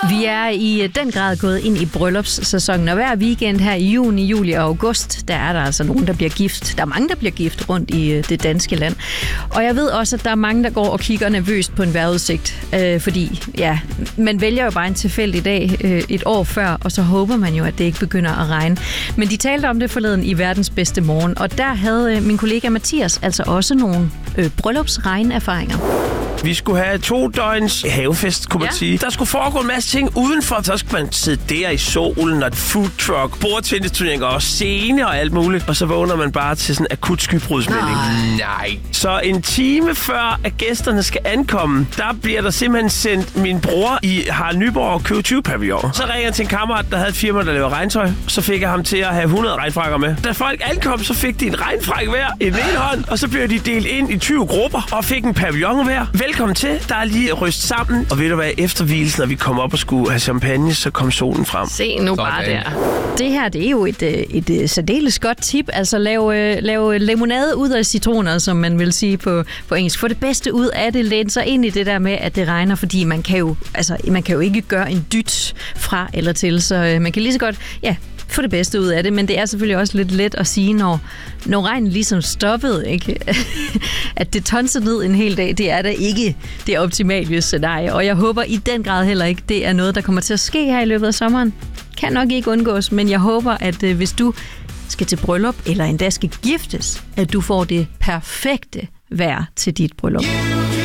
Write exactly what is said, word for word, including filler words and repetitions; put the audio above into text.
Vi er i den grad gået ind i bryllupssæsonen, og hver weekend her i juni, juli og august, der er der altså nogen, der bliver gift. Der er mange, der bliver gift rundt i det danske land. Og jeg ved også, at der er mange, der går og kigger nervøst på en vejrudsigt, øh, fordi ja, man vælger jo bare en tilfældig dag øh, et år før, og så håber man jo, at det ikke begynder at regne. Men de talte om det forleden i Verdens Bedste Morgen, og der havde øh, min kollega Mathias altså også nogle øh, bryllupsregnerfaringer. Vi skulle have to døgns havefest, kunne man ja. sige. Der skulle foregå en masse ting udenfor. Så skulle man sidde der i solen og et food truck, bordtennisturneringer og scene og alt muligt. Og så vågner man bare til sådan en akut skybrudsmelding. Nej. Så en time før, at gæsterne skal ankomme, der bliver der simpelthen sendt min bror i Harald Nyborg K tyve-pavillon. Så ringer jeg til en kammerat, der havde et firma, der laver regntøj. Så fik jeg ham til at have hundrede regnfrakker med. Da folk ankom, så fik de en regnfrak hver i den ene hånd. Og så blev de delt ind i tyve grupper og fik en pavillon hver. Velkommen til. Der er lige ryst sammen. Og ved du hvad, efter hvilsen, når vi kom op og skulle have champagne, så kom solen frem. Se nu bare der. Det her, det er jo et, et, et særdeles godt tip. Altså lave, lave limonade ud af citroner, som man vil sige på, på engelsk. Få det bedste ud af det. Læn sig ind i det der med, at det regner, fordi man kan jo, altså, man kan jo ikke gøre en dyt fra eller til. Så man kan lige så godt, ja, få det bedste ud af det, men det er selvfølgelig også lidt let at sige, når, når regnen ligesom stoppede, ikke? At det tonser ned en hel dag, det er da ikke det optimale scenarie, og jeg håber i den grad heller ikke, det er noget, der kommer til at ske her i løbet af sommeren. Kan nok ikke undgås, men jeg håber, at øh, hvis du skal til bryllup, eller endda skal giftes, at du får det perfekte vejr til dit bryllup.